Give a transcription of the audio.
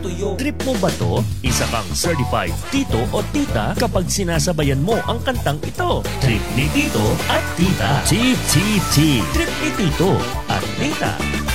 tuyo. Trip mo ba to? Isa kang certified tito o tita kapag sinasabayan mo ang kantang ito. Trip ni tito at tita. TTT. Trip ni tito at tita.